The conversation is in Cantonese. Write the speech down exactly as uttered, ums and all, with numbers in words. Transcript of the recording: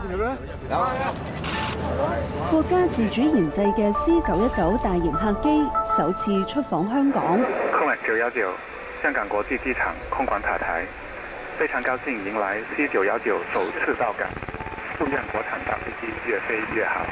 國家自主研製嘅 C 九一九大型客機首次出訪香港。 空運九一九香港國際機場空管塔台，非常高興迎來 C 九一九首次到港，祝願國產大飛機越飛越好。